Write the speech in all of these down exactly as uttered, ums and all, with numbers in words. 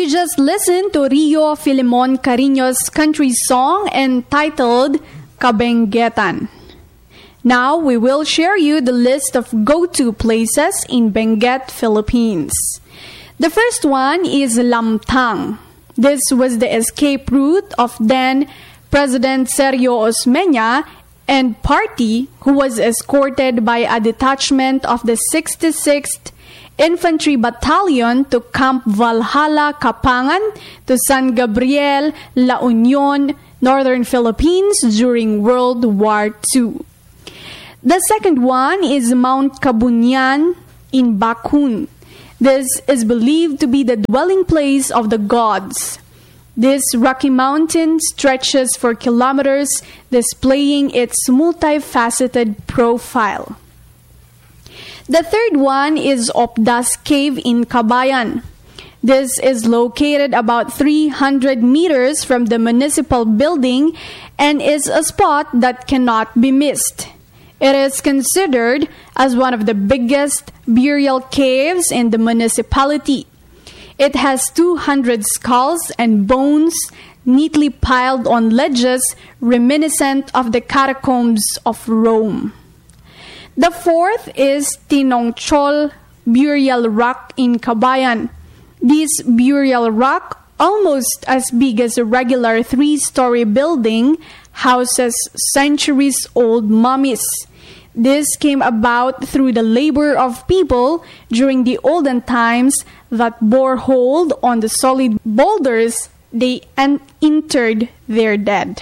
We just listened to Rio Filemon Carino's country song entitled Kabenguetan. Now we will share you the list of go-to places in Benguet, Philippines. The first one is Lamtang. This was the escape route of then President Sergio Osmeña and party, who was escorted by a detachment of the sixty-sixth Infantry Battalion to Camp Valhalla, Kapangan, to San Gabriel, La Union, Northern Philippines during World War Two. The second one is Mount Kabunyan in Bakun. This is believed to be the dwelling place of the gods. This rocky mountain stretches for kilometers, displaying its multifaceted profile. The third one is Opdas Cave in Cabayan. This is located about three hundred meters from the municipal building and is a spot that cannot be missed. It is considered as one of the biggest burial caves in the municipality. It has two hundred skulls and bones neatly piled on ledges reminiscent of the catacombs of Rome. The fourth is Tinongchol Burial Rock in Cabayan. This burial rock, almost as big as a regular three-story building, houses centuries-old mummies. This came about through the labor of people during the olden times that bore hold on the solid boulders they en- interred their dead.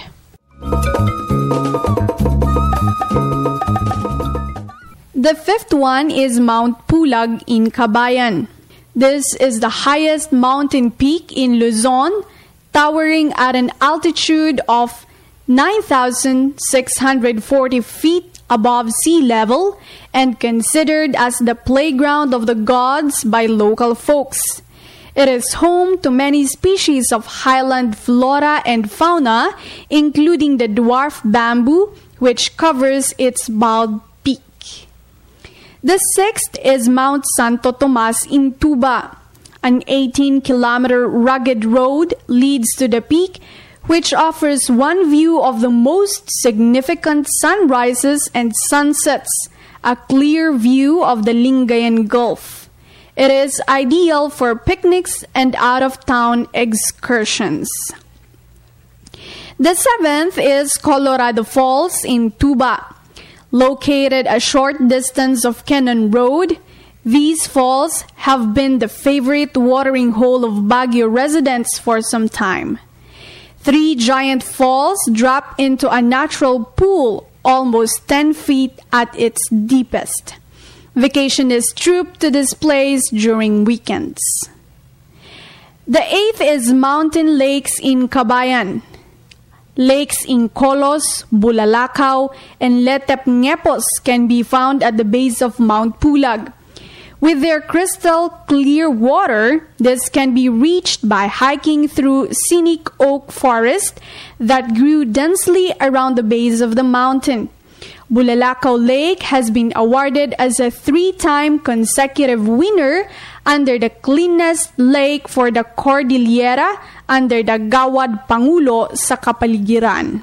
The fifth one is Mount Pulag in Cabayan. This is the highest mountain peak in Luzon, towering at an altitude of nine thousand six hundred forty feet above sea level and considered as the playground of the gods by local folks. It is home to many species of highland flora and fauna, including the dwarf bamboo, which covers its bald peak. The sixth is Mount Santo Tomas in Tuba. An eighteen-kilometer rugged road leads to the peak, which offers one view of the most significant sunrises and sunsets, a clear view of the Lingayen Gulf. It is ideal for picnics and out-of-town excursions. The seventh is Colorado Falls in Tuba. Located a short distance of Cannon Road, these falls have been the favorite watering hole of Baguio residents for some time. Three giant falls drop into a natural pool almost ten feet at its deepest. Vacationists troop to this place during weekends. The eighth is Mountain Lakes in Cabayan. Lakes in Colos, Bulalakaw, and Letep Ngepos can be found at the base of Mount Pulag. With their crystal clear water, this can be reached by hiking through scenic oak forest that grew densely around the base of the mountain. Bulalakaw Lake has been awarded as a three-time consecutive winner under the cleanest lake for the Cordillera under the Gawad Pangulo sa kapaligiran.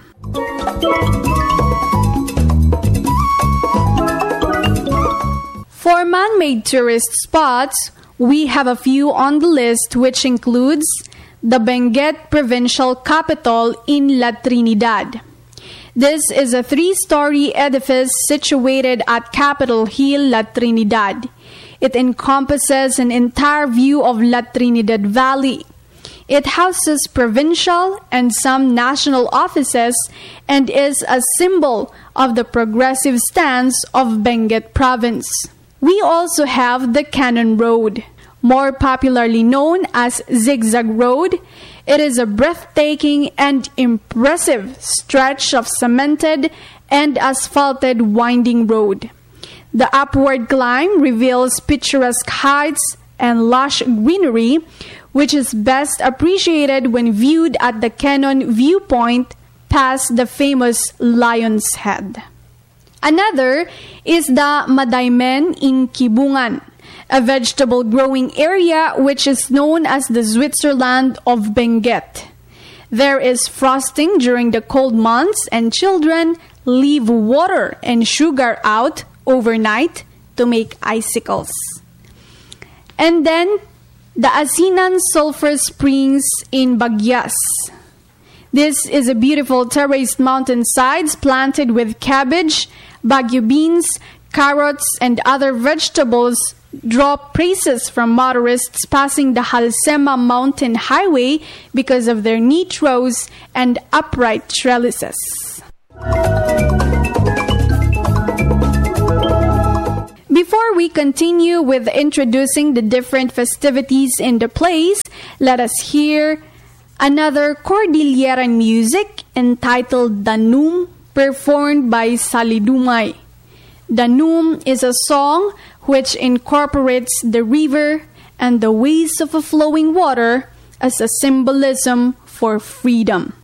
For man-made tourist spots, we have a few on the list, which includes the Benguet Provincial Capitol in La Trinidad. This is a three-story edifice situated at Capitol Hill, La Trinidad. It encompasses an entire view of La Trinidad Valley. It houses provincial and some national offices and is a symbol of the progressive stance of Benguet Province. We also have the Cannon Road, more popularly known as Zigzag Road. It is a breathtaking and impressive stretch of cemented and asphalted winding road. The upward climb reveals picturesque heights and lush greenery, which is best appreciated when viewed at the Cannon viewpoint past the famous Lion's Head. Another is the Madaymen in Kibungan. a vegetable growing area which is known as the Switzerland of Benguet. There is frosting during the cold months, and children leave water and sugar out overnight to make icicles. And then, the Asinan Sulphur Springs in Bagyas. This is a beautiful terraced mountainsides planted with cabbage, Baguio beans, carrots, and other vegetables draw praises from motorists passing the Halsema Mountain Highway because of their neat rows and upright trellises. Before we continue with introducing the different festivities in the place, let us hear another Cordilleran music entitled Danum, performed by Salidungay. Danum is a song which incorporates the river and the ways of a flowing water as a symbolism for freedom.